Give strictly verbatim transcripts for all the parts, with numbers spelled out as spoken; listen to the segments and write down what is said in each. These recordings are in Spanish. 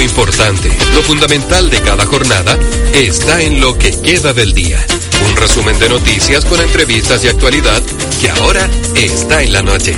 importante, lo fundamental de cada jornada, está en lo que queda del día. Un resumen de noticias con entrevistas y actualidad que ahora está en la noche.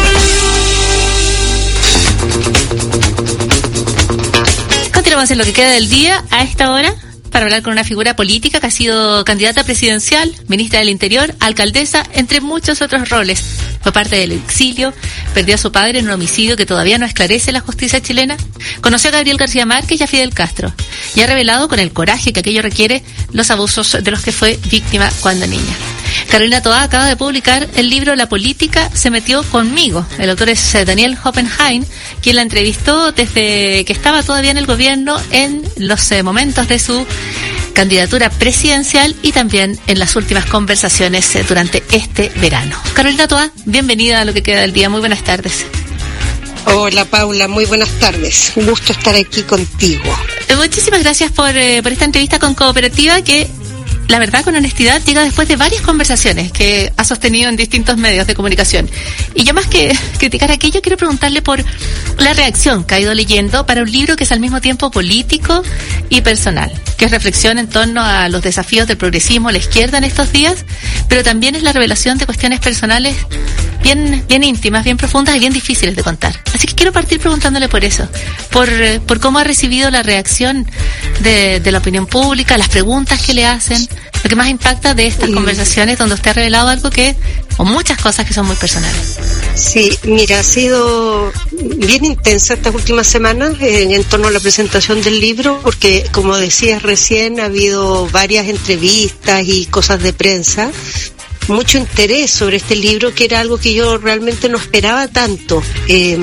Continuamos en lo que queda del día a esta hora para hablar con una figura política que ha sido candidata presidencial, ministra del Interior, alcaldesa, entre muchos otros roles. Fue parte del exilio, perdió a su padre en un homicidio que todavía no esclarece la justicia chilena. Conoció a Gabriel García Márquez y a Fidel Castro. Y ha revelado con el coraje que aquello requiere los abusos de los que fue víctima cuando niña. Carolina Toá acaba de publicar el libro La política se metió conmigo. El autor es Daniel Hoppenheim, quien la entrevistó desde que estaba todavía en el gobierno en los eh, momentos de su candidatura presidencial y también en las últimas conversaciones eh, durante este verano. Carolina Toá, bienvenida a lo que queda del día. Muy buenas tardes. Hola Paula, muy buenas tardes. Un gusto estar aquí contigo. Eh, muchísimas gracias por, eh, por esta entrevista con Cooperativa que, la verdad, con honestidad, llega después de varias conversaciones que ha sostenido en distintos medios de comunicación. Y yo, más que criticar aquello, quiero preguntarle por la reacción que ha ido leyendo para un libro que es al mismo tiempo político y personal, que es reflexión en torno a los desafíos del progresismo a la izquierda en estos días, pero también es la revelación de cuestiones personales bien, bien íntimas, bien profundas y bien difíciles de contar. Así que quiero partir preguntándole por eso, por, por cómo ha recibido la reacción de, de la opinión pública, las preguntas que le hacen, lo que más impacta de estas sí. conversaciones donde usted ha revelado algo que, o muchas cosas que son muy personales. Sí, mira, ha sido bien intensa estas últimas semanas eh, en torno a la presentación del libro, porque como decías recién, ha habido varias entrevistas y cosas de prensa, mucho interés sobre este libro, que era algo que yo realmente no esperaba tanto. Eh,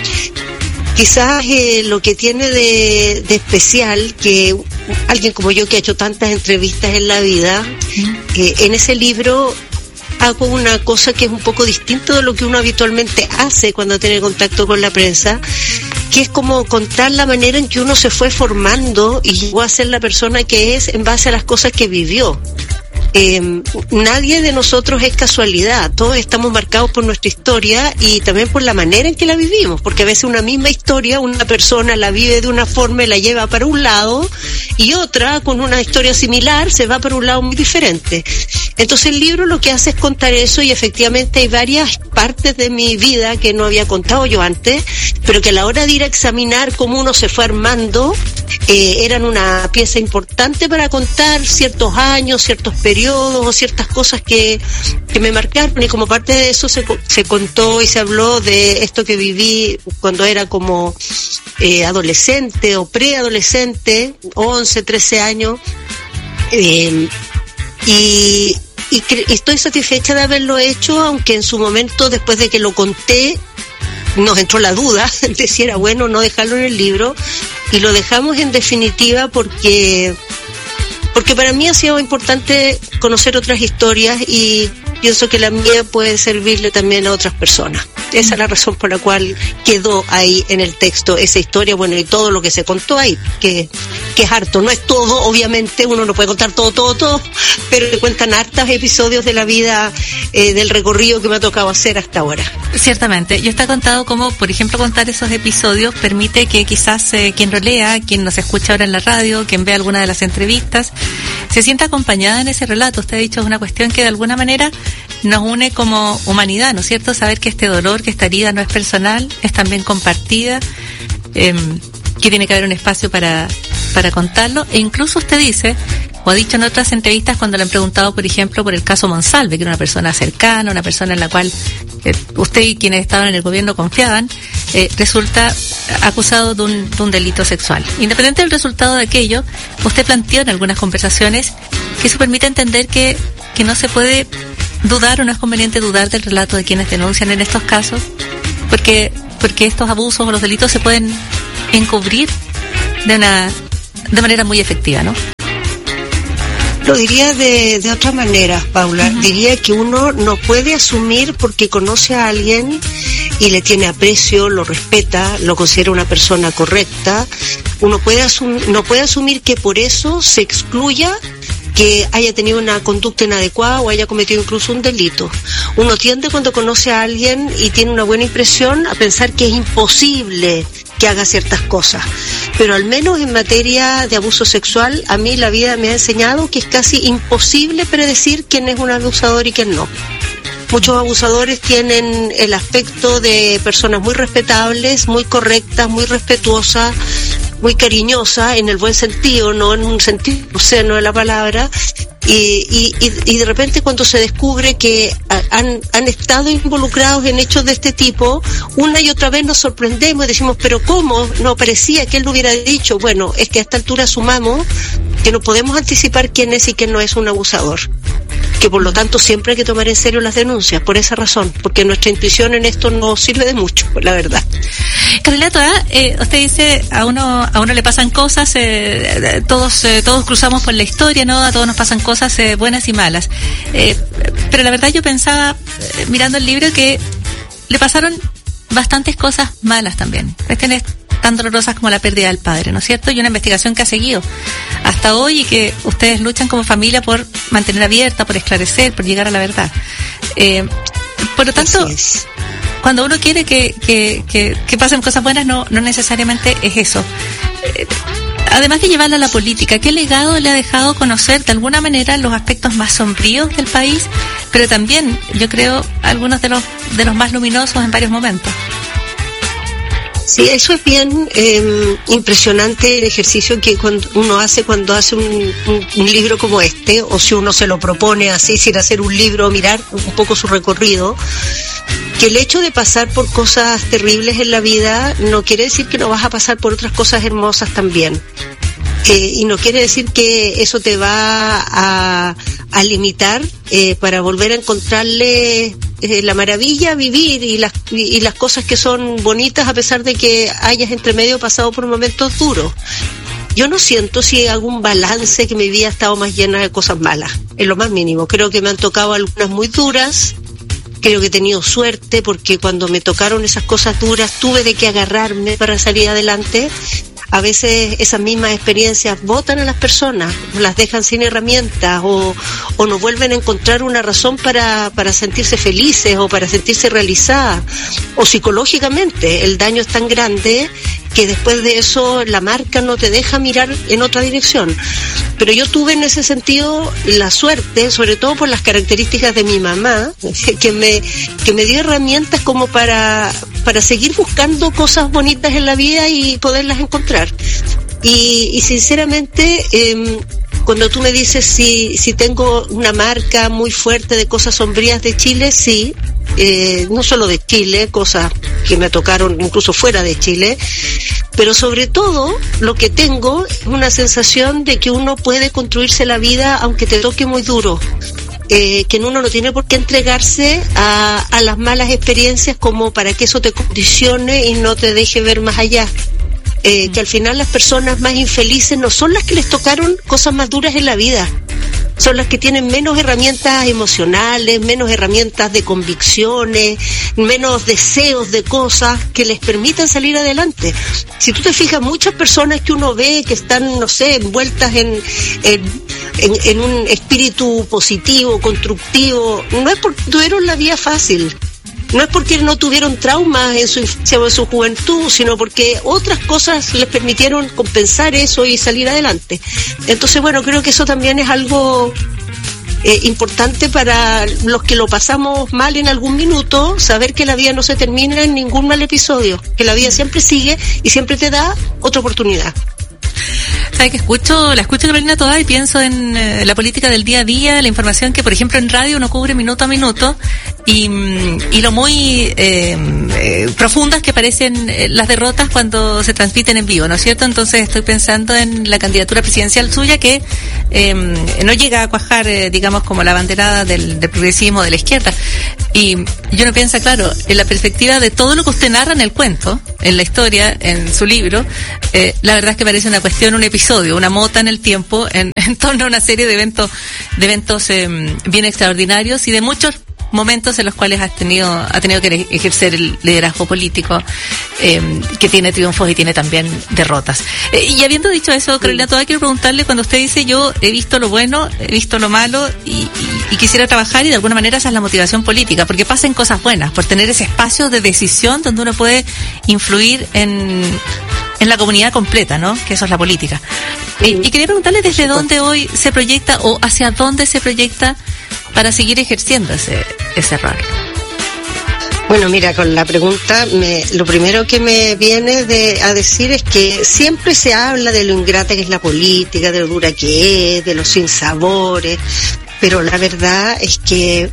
Quizás eh, lo que tiene de, de especial, que alguien como yo que ha hecho tantas entrevistas en la vida, eh, en ese libro hago una cosa que es un poco distinto de lo que uno habitualmente hace cuando tiene contacto con la prensa, que es como contar la manera en que uno se fue formando y llegó a ser la persona que es en base a las cosas que vivió. Eh, nadie de nosotros es casualidad, todos estamos marcados por nuestra historia y también por la manera en que la vivimos, porque a veces una misma historia, una persona la vive de una forma y la lleva para un lado, y otra con una historia similar se va para un lado muy diferente. Entonces el libro lo que hace es contar eso, y efectivamente hay varias partes de mi vida que no había contado yo antes, pero que a la hora de ir a examinar cómo uno se fue armando, eh, eran una pieza importante para contar ciertos años, ciertos periodos o ciertas cosas que, que me marcaron, y como parte de eso se, se contó y se habló de esto que viví cuando era como eh, adolescente o preadolescente, once, trece años, eh, y, y, cre- y estoy satisfecha de haberlo hecho, aunque en su momento, después de que lo conté, nos entró la duda de si era bueno o no dejarlo en el libro, y lo dejamos en definitiva porque porque para mí ha sido importante conocer otras historias, y pienso que la mía puede servirle también a otras personas. Esa es la razón por la cual quedó ahí en el texto esa historia, bueno, y todo lo que se contó ahí, que, que es harto. No es todo, obviamente, uno no puede contar todo, todo, todo, pero le cuentan hartos episodios de la vida, eh, del recorrido que me ha tocado hacer hasta ahora. Ciertamente, yo está contado como, por ejemplo, contar esos episodios permite que quizás eh, quien lo lea, quien nos escucha ahora en la radio, quien ve alguna de las entrevistas, se sienta acompañada en ese relato. Usted ha dicho, es una cuestión que de alguna manera nos une como humanidad, ¿no es cierto? Saber que este dolor, que esta herida no es personal, es también compartida, eh, que tiene que haber un espacio para, para contarlo. E incluso usted dice, o ha dicho en otras entrevistas cuando le han preguntado, por ejemplo, por el caso Monsalve, que era una persona cercana, una persona en la cual eh, usted y quienes estaban en el gobierno confiaban, eh, resulta acusado de un, de un delito sexual. Independiente del resultado de aquello, usted planteó en algunas conversaciones que eso permite entender que, que no se puede dudar, o no es conveniente dudar del relato de quienes denuncian en estos casos, porque, porque estos abusos o los delitos se pueden encubrir de una, de manera muy efectiva, ¿no? Lo diría de, de otra manera, Paula. Uh-huh. Diría que uno no puede asumir porque conoce a alguien y le tiene aprecio, lo respeta, lo considera una persona correcta. Uno puede asumir, no puede asumir que por eso se excluya que haya tenido una conducta inadecuada o haya cometido incluso un delito. Uno tiende, cuando conoce a alguien y tiene una buena impresión, a pensar que es imposible que haga ciertas cosas. Pero al menos en materia de abuso sexual, a mí la vida me ha enseñado que es casi imposible predecir quién es un abusador y quién no. Muchos abusadores tienen el aspecto de personas muy respetables, muy correctas, muy respetuosas, muy cariñosas, en el buen sentido, no en un sentido obsceno de la palabra, y, y, y de repente cuando se descubre que han, han estado involucrados en hechos de este tipo, una y otra vez nos sorprendemos y decimos, pero ¿cómo? No parecía que él lo hubiera dicho. Bueno, es que a esta altura asumamos que no podemos anticipar quién es y quién no es un abusador, que por lo tanto siempre hay que tomar en serio las denuncias, por esa razón, porque nuestra intuición en esto no sirve de mucho, la verdad. Carolina Toá, eh, usted dice, a uno a uno le pasan cosas, eh, todos eh, todos cruzamos por la historia, ¿no? A todos nos pasan cosas eh, buenas y malas. Eh, pero la verdad yo pensaba, eh, mirando el libro, que le pasaron bastantes cosas malas también. Cuestiones tan dolorosas como la pérdida del padre, ¿no es cierto? Y una investigación que ha seguido hasta hoy y que ustedes luchan como familia por mantener abierta, por esclarecer, por llegar a la verdad. Eh, por lo tanto, cuando uno quiere que, que, que, que pasen cosas buenas, no, no necesariamente es eso. Eh, además de llevarla a la política, ¿qué legado le ha dejado conocer de alguna manera los aspectos más sombríos del país, pero también, yo creo, algunos de los, de los más luminosos en varios momentos? Sí, eso es bien eh, impresionante el ejercicio que cuando uno hace cuando hace un, un, un libro como este, o si uno se lo propone así, sin hacer un libro, mirar un poco su recorrido, que el hecho de pasar por cosas terribles en la vida no quiere decir que no vas a pasar por otras cosas hermosas también. Eh, y no quiere decir que eso te va a, a limitar eh, para volver a encontrarle eh, la maravilla a vivir y las, y, y las cosas que son bonitas a pesar de que hayas entre medio pasado por momentos duros. Yo no siento si hago un balance que mi vida ha estado más llena de cosas malas, en lo más mínimo. Creo que me han tocado algunas muy duras. Creo que he tenido suerte porque cuando me tocaron esas cosas duras tuve de qué agarrarme para salir adelante. A veces esas mismas experiencias botan a las personas, las dejan sin herramientas o, o no vuelven a encontrar una razón para, para sentirse felices o para sentirse realizadas. O psicológicamente el daño es tan grande que después de eso la marca no te deja mirar en otra dirección. Pero yo tuve en ese sentido la suerte, sobre todo por las características de mi mamá, que me, que me dio herramientas como para, para seguir buscando cosas bonitas en la vida y poderlas encontrar. Y, y sinceramente, eh, cuando tú me dices si, si tengo una marca muy fuerte de cosas sombrías de Chile, sí. Eh, no solo de Chile, cosas que me tocaron incluso fuera de Chile, pero sobre todo lo que tengo es una sensación de que uno puede construirse la vida aunque te toque muy duro, eh, que uno no tiene por qué entregarse a, a las malas experiencias como para que eso te condicione y no te deje ver más allá. Eh, que al final las personas más infelices no son las que les tocaron cosas más duras en la vida, son las que tienen menos herramientas emocionales, menos herramientas de convicciones, menos deseos de cosas que les permitan salir adelante. Si tú te fijas, muchas personas que uno ve que están, no sé, envueltas en, en, en, en un espíritu positivo, constructivo, no es porque tuvieron la vida fácil. No es porque no tuvieron traumas en su infancia o en su juventud, sino porque otras cosas les permitieron compensar eso y salir adelante. Entonces, bueno, creo que eso también es algo eh, importante para los que lo pasamos mal en algún minuto, saber que la vida no se termina en ningún mal episodio, que la vida siempre sigue y siempre te da otra oportunidad. ¿Sabes que escucho, la escucho Carolina Toá y pienso en eh, la política del día a día, la información que, por ejemplo, en radio uno cubre minuto a minuto y, y lo muy eh, eh, profundas que parecen eh, las derrotas cuando se transmiten en vivo, ¿no es cierto? Entonces estoy pensando en la candidatura presidencial suya que eh, no llega a cuajar, eh, digamos, como la banderada del, del progresismo de la izquierda. Y yo no pienso, claro, en la perspectiva de todo lo que usted narra en el cuento, en la historia, en su libro, eh, la verdad es que parece una cuestión, un episodio, una mota en el tiempo, en, en torno a una serie de eventos, de eventos eh, bien extraordinarios y de muchos momentos en los cuales has tenido, ha tenido que ejercer el liderazgo político, eh, que tiene triunfos y tiene también derrotas. Eh, y habiendo dicho eso, Carolina Toá, quiero preguntarle, cuando usted dice yo he visto lo bueno, he visto lo malo y, y, y quisiera trabajar, y de alguna manera esa es la motivación política, porque pasen cosas buenas, por tener ese espacio de decisión donde uno puede influir en, en la comunidad completa, ¿no? Que eso es la política. Y, y quería preguntarle desde dónde hoy se proyecta o hacia dónde se proyecta para seguir ejerciendo ese, ese rol. Bueno, mira, con la pregunta, me, lo primero que me viene de, a decir es que siempre se habla de lo ingrata que es la política, de lo dura que es, de los sinsabores, pero la verdad es que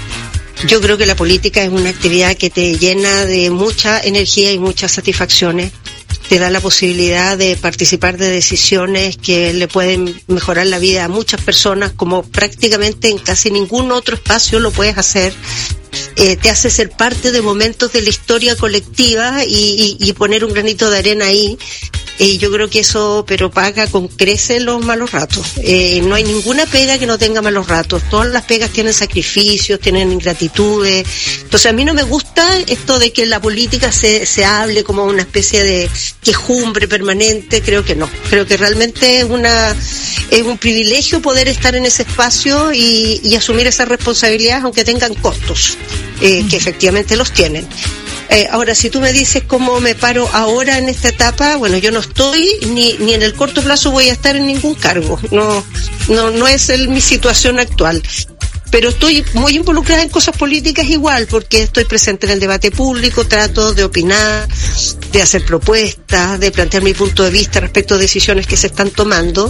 yo creo que la política es una actividad que te llena de mucha energía y muchas satisfacciones. Te da la posibilidad de participar de decisiones que le pueden mejorar la vida a muchas personas, como prácticamente en casi ningún otro espacio lo puedes hacer. Eh, te hace ser parte de momentos de la historia colectiva y, y, y poner un granito de arena ahí. Y yo creo que eso, pero paga con creces los malos ratos. Eh, no hay ninguna pega que no tenga malos ratos. Todas las pegas tienen sacrificios, tienen ingratitudes. Entonces a mí no me gusta esto de que la política se, se hable como una especie de quejumbre permanente. Creo que no. Creo que realmente es una, es un privilegio poder estar en ese espacio y, y asumir esas responsabilidades, aunque tengan costos, eh, que efectivamente los tienen. Eh, ahora, si tú me dices cómo me paro ahora en esta etapa, bueno, yo no estoy, ni, ni en el corto plazo voy a estar en ningún cargo. No, no, no es el, mi situación actual. Pero estoy muy involucrada en cosas políticas igual, porque estoy presente en el debate público, trato de opinar, de hacer propuestas, de plantear mi punto de vista respecto a decisiones que se están tomando.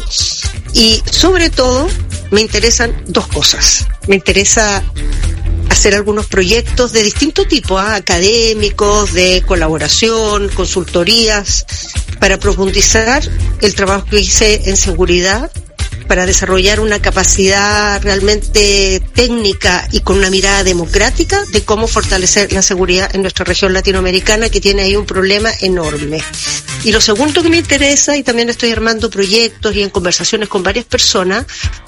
Y sobre todo, me interesan dos cosas. Me interesa hacer algunos proyectos de distinto tipo, ¿eh? académicos, de colaboración, consultorías, para profundizar el trabajo que hice en seguridad, para desarrollar una capacidad realmente técnica y con una mirada democrática de cómo fortalecer la seguridad en nuestra región latinoamericana, que tiene ahí un problema enorme. Y lo segundo que me interesa, y también estoy armando proyectos y en conversaciones con varias personas,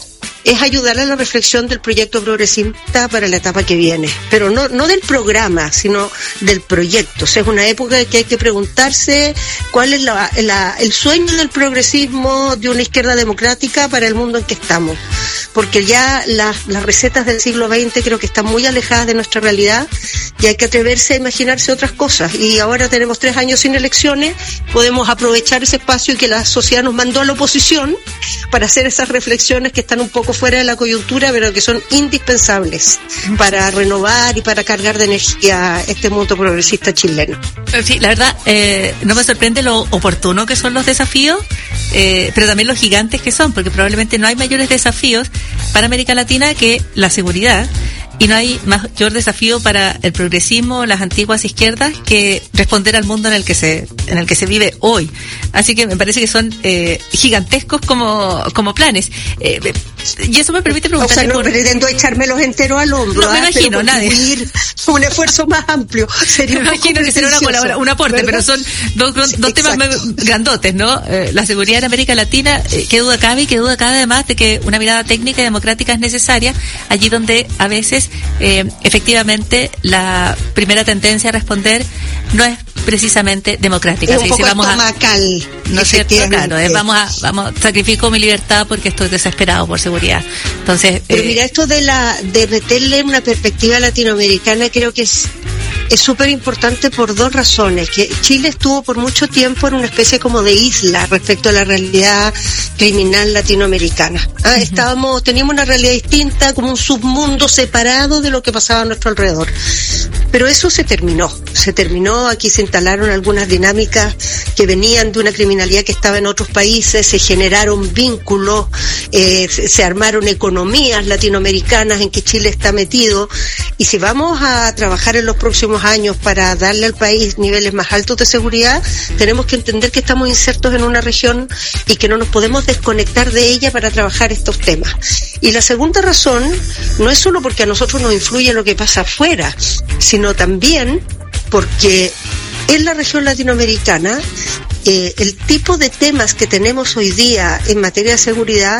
es ayudar a la reflexión del proyecto progresista para la etapa que viene, pero no no del programa, sino del proyecto. O sea, es una época en que hay que preguntarse cuál es la, la, el sueño del progresismo de una izquierda democrática para el mundo en que estamos, porque ya las, las recetas del siglo veinte creo que están muy alejadas de nuestra realidad y hay que atreverse a imaginarse otras cosas. Y ahora tenemos tres años sin elecciones, podemos aprovechar ese espacio que la sociedad nos mandó a la oposición para hacer esas reflexiones que están un poco fuera de la coyuntura, pero que son indispensables para renovar y para cargar de energía este mundo progresista chileno. Sí, la verdad, eh, no me sorprende lo oportuno que son los desafíos, eh, pero también los gigantes que son, porque probablemente no hay mayores desafíos para América Latina que la seguridad. Y no hay mayor desafío para el progresismo, las antiguas izquierdas, que responder al mundo en el que se en el que se vive hoy. Así que me parece que son eh, gigantescos como como planes. Eh, y eso me permite preguntar. O sea, no por... pretendo echármelos enteros al hombro. No, me ¿eh? imagino, nadie. Un esfuerzo más amplio. Sería me imagino que será una colabora, un aporte, ¿verdad? Pero son dos, dos temas grandotes, ¿no? Eh, la seguridad en América Latina, eh, qué duda cabe, y qué duda cabe además de que una mirada técnica y democrática es necesaria, allí donde a veces Eh, efectivamente la primera tendencia a responder no es precisamente democrática. Es un poco si vamos estomacal, a, no es cierto, claro, es, vamos a, vamos, sacrifico mi libertad porque estoy desesperado por seguridad. Entonces, pero eh, mira, esto de la de meterle una perspectiva latinoamericana creo que es es súper importante por dos razones. Que Chile estuvo por mucho tiempo en una especie como de isla respecto a la realidad criminal latinoamericana. Ah, uh-huh. Estábamos, teníamos una realidad distinta, como un submundo separado de lo que pasaba a nuestro alrededor. Pero eso se terminó, se terminó, aquí se instalaron algunas dinámicas que venían de una criminalidad que estaba en otros países, se generaron vínculos, eh, se, se armaron economías latinoamericanas en que Chile está metido, y si vamos a trabajar en los próximos años para darle al país niveles más altos de seguridad, tenemos que entender que estamos insertos en una región y que no nos podemos desconectar de ella para trabajar estos temas. Y la segunda razón no es solo porque a nosotros nos influye lo que pasa afuera, sino también porque en la región latinoamericana eh, el tipo de temas que tenemos hoy día en materia de seguridad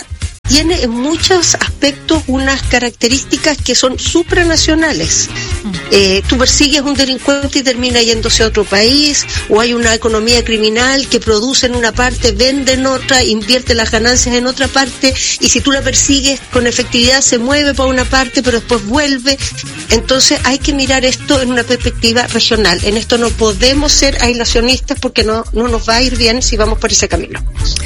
tiene en muchos aspectos unas características que son supranacionales. Eh, tú persigues a un delincuente y termina yéndose a otro país, o hay una economía criminal que produce en una parte, vende en otra, invierte las ganancias en otra parte, y si tú la persigues con efectividad se mueve para una parte pero después vuelve. Entonces hay que mirar esto en una perspectiva regional. En esto no podemos ser aislacionistas porque no, no nos va a ir bien si vamos por ese camino.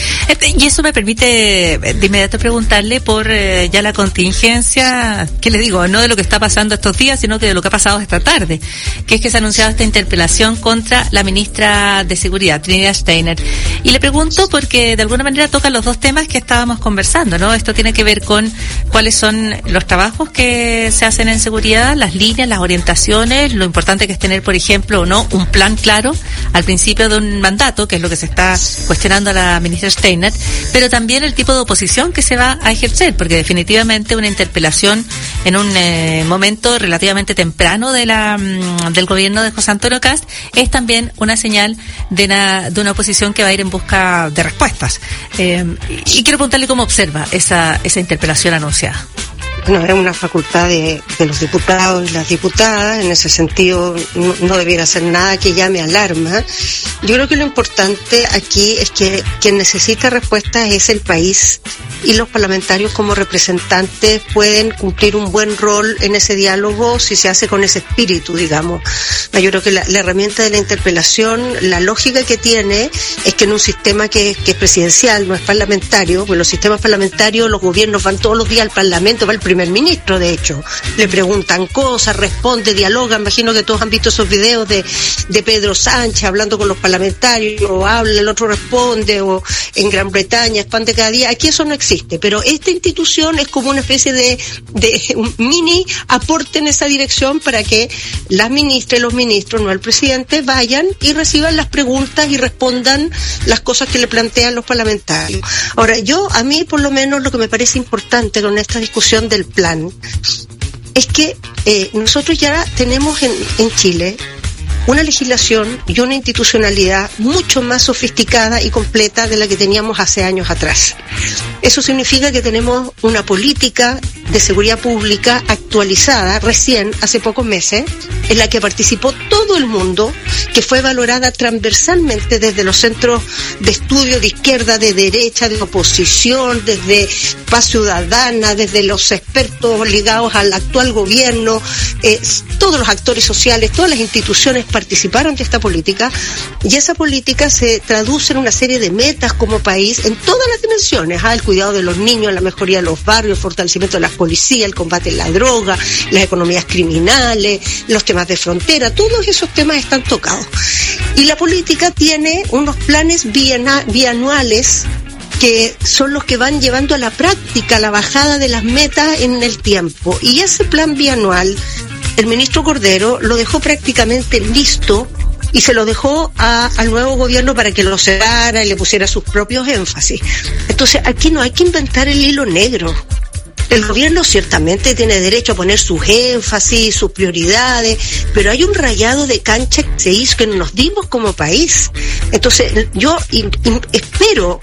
Y eso me permite de inmediato preguntarle por eh, ya la contingencia, ¿qué le digo? No de lo que está pasando estos días, sino que de lo que ha pasado esta tarde, que es que se ha anunciado esta interpelación contra la ministra de Seguridad, Trinidad Steiner. Y le pregunto porque de alguna manera toca los dos temas que estábamos conversando, ¿no? Esto tiene que ver con cuáles son los trabajos que se hacen en seguridad, las líneas, las orientaciones, lo importante que es tener, por ejemplo, o no, un plan claro al principio de un mandato, que es lo que se está cuestionando a la ministra Steiner, pero también el tipo de oposición que se va a ejercer, porque definitivamente una interpelación en un eh, momento relativamente temprano de la mm, del gobierno de José Antonio Kast es también una señal de una, de una oposición que va a ir en busca de respuestas. Eh, y quiero preguntarle cómo observa esa, esa interpelación anunciada. Bueno, es una facultad de, de los diputados y las diputadas. En ese sentido no, no debiera ser nada que llame alarma. Yo creo que lo importante aquí es que quien necesita respuestas es el país, y los parlamentarios como representantes pueden cumplir un buen rol en ese diálogo si se hace con ese espíritu, digamos. Yo creo que la, la herramienta de la interpelación, la lógica que tiene es que en un sistema que, que es presidencial, no es parlamentario, pues los sistemas parlamentarios, los gobiernos van todos los días al Parlamento, va el primer ministro, de hecho, le preguntan cosas, responde, dialoga. Imagino que todos han visto esos videos de, de Pedro Sánchez hablando con los parlamentarios, o habla, el otro responde, o en Gran Bretaña, es pan de cada día. Aquí eso no existe, pero esta institución es como una especie de, de un mini aporte en esa dirección para que las ministras y los ministros, no el presidente, vayan y reciban las preguntas y respondan las cosas que le plantean los parlamentarios. Ahora, yo, a mí por lo menos lo que me parece importante con esta discusión del plan es que eh, nosotros ya tenemos en, en Chile una legislación y una institucionalidad mucho más sofisticada y completa de la que teníamos hace años atrás. Eso significa que tenemos una política de seguridad pública actualizada recién, hace pocos meses, en la que participó todo el mundo, que fue valorada transversalmente desde los centros de estudio de izquierda, de derecha, de oposición, desde Paz Ciudadana, desde los expertos ligados al actual gobierno, eh, todos los actores sociales, todas las instituciones participaron de esta política, y esa política se traduce en una serie de metas como país en todas las dimensiones, ¿ah? El cuidado de los niños, la mejoría de los barrios, el fortalecimiento de las policías, el combate a la droga, las economías criminales, los temas de frontera, todos esos temas están tocados. Y la política tiene unos planes biena, bianuales que son los que van llevando a la práctica la bajada de las metas en el tiempo. Y ese plan bianual, el ministro Cordero lo dejó prácticamente listo y se lo dejó a, al nuevo gobierno para que lo cerrara y le pusiera sus propios énfasis. Entonces, aquí no hay que inventar el hilo negro. El gobierno ciertamente tiene derecho a poner sus énfasis, sus prioridades, pero hay un rayado de cancha que se hizo, que nos dimos como país. Entonces, yo in, in, espero,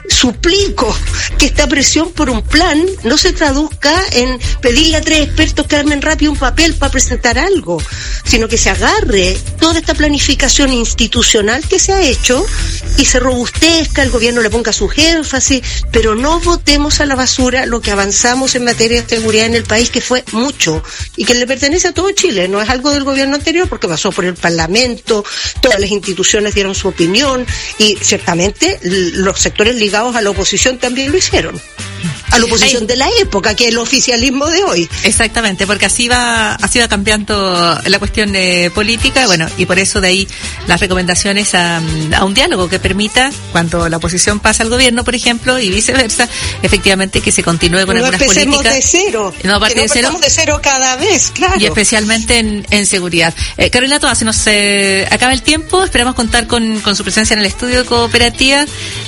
suplico que esta presión por un plan no se traduzca en pedirle a tres expertos que armen rápido un papel para presentar algo, sino que se agarre toda esta planificación institucional que se ha hecho y se robustezca, el gobierno le ponga sus énfasis, pero no botemos a la basura lo que avanzamos en materia de seguridad en el país, que fue mucho y que le pertenece a todo Chile, no es algo del gobierno anterior porque pasó por el Parlamento, todas las instituciones dieron su opinión y ciertamente los sectores ligados a la oposición también lo hicieron. A la oposición Ay. de la época, que es el oficialismo de hoy. Exactamente, porque así va así va cambiando la cuestión eh, política, bueno, y por eso de ahí las recomendaciones a, a un diálogo que permita, cuando la oposición pasa al gobierno, por ejemplo, y viceversa, efectivamente que se continúe con no algunas políticas. De cero, no que no de cero. de cero cada vez, claro. Y especialmente en, en seguridad. Eh, Carolina Toa, se nos eh, acaba el tiempo, esperamos contar con, con su presencia en el estudio de Cooperativa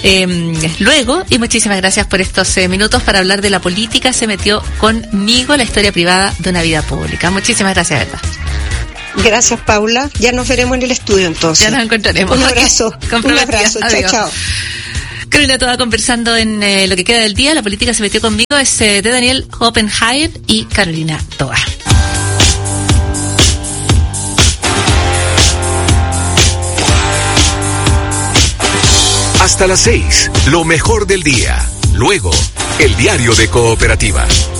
eh, luego, y muchísimas gracias por estos eh, minutos para hablar de la política. Se metió conmigo la historia privada de una vida pública. Muchísimas gracias, ¿verdad? Gracias, Paula. Ya nos veremos en el estudio entonces. Ya nos encontraremos. Un abrazo. Un abrazo. Chao, chao. Carolina Toa conversando en eh, lo que queda del día. La política se metió conmigo. Es eh, de Daniel Oppenheim y Carolina Toa. Hasta las seis, lo mejor del día. Luego, el diario de Cooperativa.